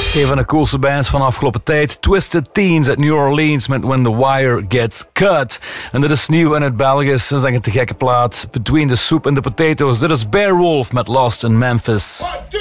Een van de coolste bands van de afgelopen tijd. Twisted Teens uit New Orleans met When the Wire Gets Cut. En dit is nieuw en uit België. Dat is een te gekke plaat. Between the Soup and the Potatoes. Dit is Beowulf met Lost in Memphis.